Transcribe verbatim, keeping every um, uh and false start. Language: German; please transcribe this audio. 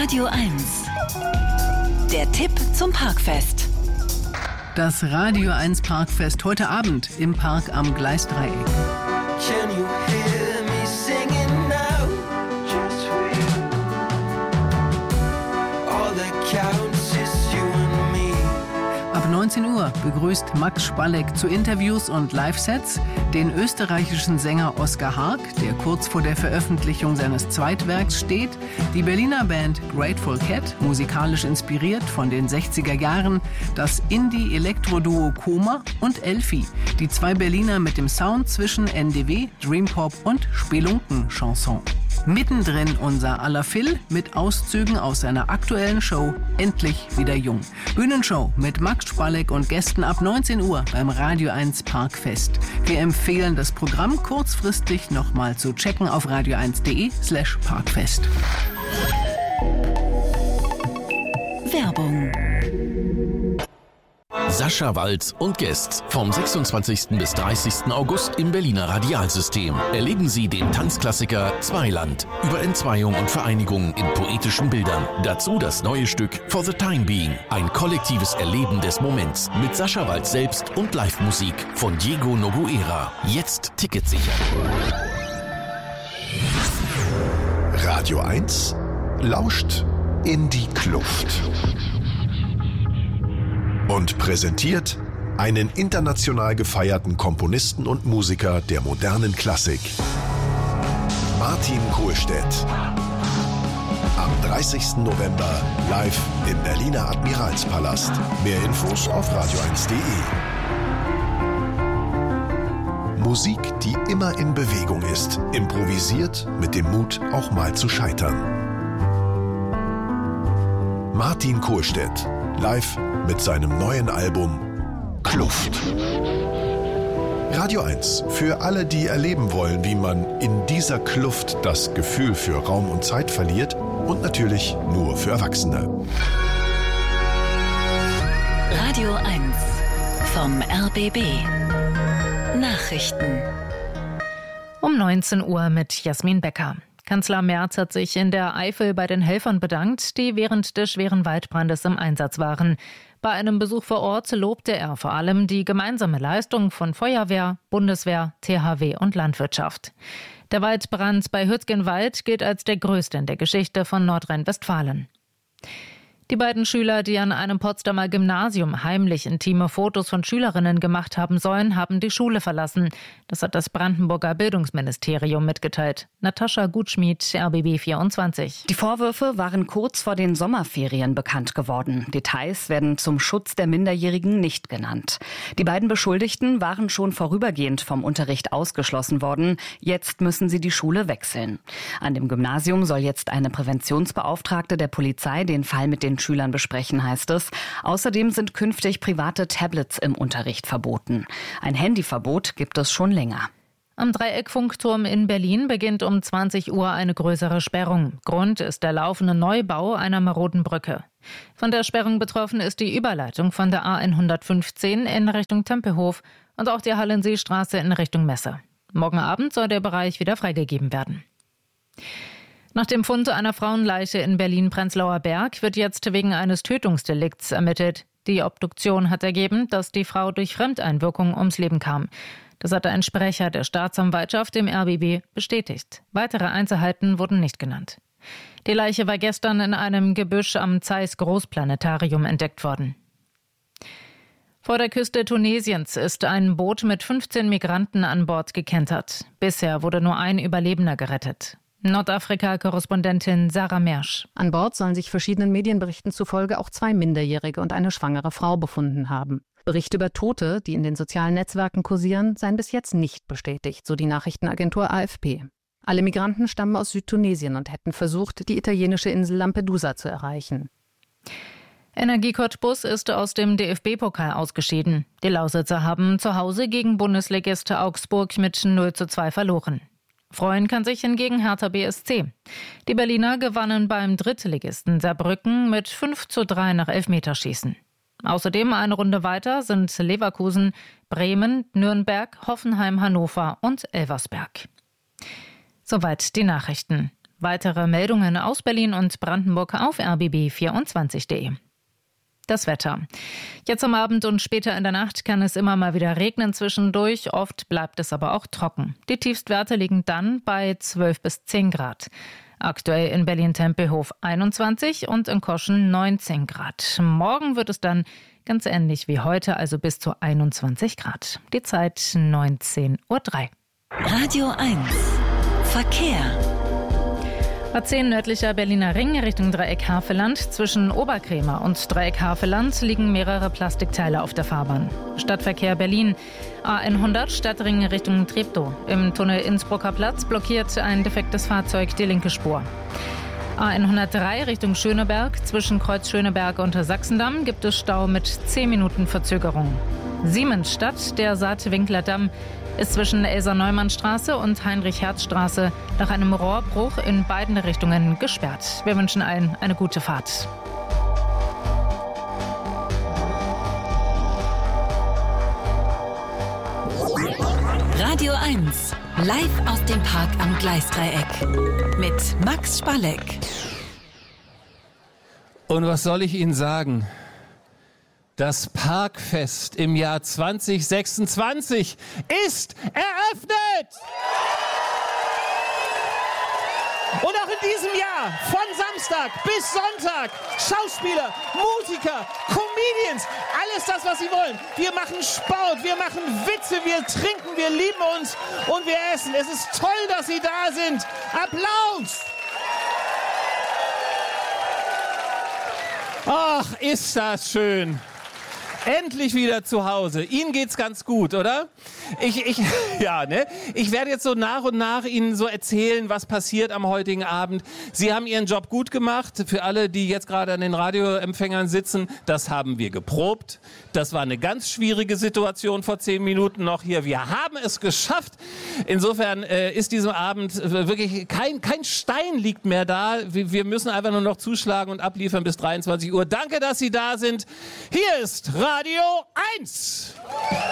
Radio eins. Der Tipp zum Parkfest. Das Radio eins Parkfest heute Abend im Park am Gleisdreieck. Can you hear me singing now? Just for you. All that counts is you and me. Ab neunzehn Uhr begrüßt Max Spalleck zu Interviews und Live-Sets den österreichischen Sänger Oskar Hark, der kurz vor der Veröffentlichung seines Zweitwerks steht, die Berliner Band Grateful Cat, musikalisch inspiriert von den sechziger Jahren, das Indie-Elektro-Duo Koma und Elfi, die zwei Berliner mit dem Sound zwischen N D W, Dreampop und Spelunken-Chanson. Mittendrin unser aller Phil mit Auszügen aus seiner aktuellen Show Endlich wieder jung. Bühnenshow mit Max Spalleck und Gästen ab neunzehn Uhr beim Radio eins Parkfest. Wir empfehlen das Programm kurzfristig nochmal zu checken auf radio eins punkt de slash parkfest. Werbung. Sascha Walz und Guests vom sechsundzwanzigsten bis dreißigsten August im Berliner Radialsystem. Erleben Sie den Tanzklassiker Zweiland über Entzweiung und Vereinigung in poetischen Bildern. Dazu das neue Stück For the Time Being. Ein kollektives Erleben des Moments mit Sascha Walz selbst und Live-Musik von Diego Noguera. Jetzt Tickets sichern. Radio eins lauscht in die Kluft. Und präsentiert einen international gefeierten Komponisten und Musiker der modernen Klassik. Martin Kohlstedt. Am dreißigsten November live im Berliner Admiralspalast. Mehr Infos auf radio eins punkt de. Musik, die immer in Bewegung ist. Improvisiert mit dem Mut, auch mal zu scheitern. Martin Kohlstedt. Live mit seinem neuen Album Kluft. Radio eins für alle, die erleben wollen, wie man in dieser Kluft das Gefühl für Raum und Zeit verliert, und natürlich nur für Erwachsene. Radio eins vom R B B. Nachrichten. Um neunzehn Uhr mit Jasmin Becker. Kanzler Merz hat sich in der Eifel bei den Helfern bedankt, die während des schweren Waldbrandes im Einsatz waren. Bei einem Besuch vor Ort lobte er vor allem die gemeinsame Leistung von Feuerwehr, Bundeswehr, T H W und Landwirtschaft. Der Waldbrand bei Hürzgenwald gilt als der größte in der Geschichte von Nordrhein-Westfalen. Die beiden Schüler, die an einem Potsdamer Gymnasium heimlich intime Fotos von Schülerinnen gemacht haben sollen, haben die Schule verlassen. Das hat das Brandenburger Bildungsministerium mitgeteilt. Natascha Gutschmied, R B B vierundzwanzig. Die Vorwürfe waren kurz vor den Sommerferien bekannt geworden. Details werden zum Schutz der Minderjährigen nicht genannt. Die beiden Beschuldigten waren schon vorübergehend vom Unterricht ausgeschlossen worden. Jetzt müssen sie die Schule wechseln. An dem Gymnasium soll jetzt eine Präventionsbeauftragte der Polizei den Fall mit den Schülern besprechen, heißt es. Außerdem sind künftig private Tablets im Unterricht verboten. Ein Handyverbot gibt es schon länger. Am Dreieckfunkturm in Berlin beginnt um zwanzig Uhr eine größere Sperrung. Grund ist der laufende Neubau einer maroden Brücke. Von der Sperrung betroffen ist die Überleitung von der A hundertfünfzehn in Richtung Tempelhof und auch die Hallenseestraße in Richtung Messe. Morgen Abend soll der Bereich wieder freigegeben werden. Nach dem Fund einer Frauenleiche in Berlin-Prenzlauer Berg wird jetzt wegen eines Tötungsdelikts ermittelt. Die Obduktion hat ergeben, dass die Frau durch Fremdeinwirkung ums Leben kam. Das hatte ein Sprecher der Staatsanwaltschaft im R B B bestätigt. Weitere Einzelheiten wurden nicht genannt. Die Leiche war gestern in einem Gebüsch am Zeiss Großplanetarium entdeckt worden. Vor der Küste Tunesiens ist ein Boot mit fünfzehn Migranten an Bord gekentert. Bisher wurde nur ein Überlebender gerettet. Nordafrika-Korrespondentin Sarah Mersch. An Bord sollen sich verschiedenen Medienberichten zufolge auch zwei Minderjährige und eine schwangere Frau befunden haben. Berichte über Tote, die in den sozialen Netzwerken kursieren, seien bis jetzt nicht bestätigt, so die Nachrichtenagentur A F P. Alle Migranten stammen aus Südtunesien und hätten versucht, die italienische Insel Lampedusa zu erreichen. Energie Cottbus ist aus dem D F B-Pokal ausgeschieden. Die Lausitzer haben zu Hause gegen Bundesligist Augsburg mit null zu zwei verloren. Freuen kann sich hingegen Hertha B S C. Die Berliner gewannen beim Drittligisten Saarbrücken mit fünf zu drei nach Elfmeterschießen. Außerdem eine Runde weiter sind Leverkusen, Bremen, Nürnberg, Hoffenheim, Hannover und Elversberg. Soweit die Nachrichten. Weitere Meldungen aus Berlin und Brandenburg auf r b b vierundzwanzig punkt d e. Das Wetter. Jetzt am Abend und später in der Nacht kann es immer mal wieder regnen zwischendurch. Oft bleibt es aber auch trocken. Die Tiefstwerte liegen dann bei zwölf bis zehn Grad. Aktuell in Berlin-Tempelhof einundzwanzig und in Koschen neunzehn Grad. Morgen wird es dann ganz ähnlich wie heute, also bis zu einundzwanzig Grad. Die Zeit neunzehn Uhr drei. Radio eins. Verkehr. A zehn nördlicher Berliner Ring Richtung Dreieck Havelland. Zwischen Oberkrämer und Dreieck Havelland liegen mehrere Plastikteile auf der Fahrbahn. Stadtverkehr Berlin. A hundert Stadtring Richtung Treptow. Im Tunnel Innsbrucker Platz blockiert ein defektes Fahrzeug die linke Spur. A hundertdrei Richtung Schöneberg. Zwischen Kreuz Schöneberg und Sachsendamm gibt es Stau mit zehn Minuten Verzögerung. Siemensstadt, der Saatwinkler Damm, ist zwischen Elsa-Neumann-Straße und Heinrich-Herz-Straße nach einem Rohrbruch in beiden Richtungen gesperrt. Wir wünschen allen eine gute Fahrt. Radio eins. Live aus dem Park am Gleisdreieck. Mit Max Spalleck. Und was soll ich Ihnen sagen? Das Parkfest im Jahr zwanzig sechsundzwanzig ist eröffnet! Und auch in diesem Jahr, von Samstag bis Sonntag, Schauspieler, Musiker, Comedians, alles das, was sie wollen. Wir machen Sport, wir machen Witze, wir trinken, wir lieben uns und wir essen. Es ist toll, dass Sie da sind. Applaus! Ach, ist das schön. Endlich wieder zu Hause. Ihnen geht's ganz gut, oder? Ich, ich, ja, ne? Ich werde jetzt so nach und nach Ihnen so erzählen, was passiert am heutigen Abend. Sie haben Ihren Job gut gemacht. Für alle, die jetzt gerade an den Radioempfängern sitzen, das haben wir geprobt. Das war eine ganz schwierige Situation vor zehn Minuten noch hier. Wir haben es geschafft. Insofern äh, ist diesem Abend wirklich kein, kein Stein liegt mehr da. Wir, wir müssen einfach nur noch zuschlagen und abliefern bis dreiundzwanzig Uhr. Danke, dass Sie da sind. Hier ist Radio eins.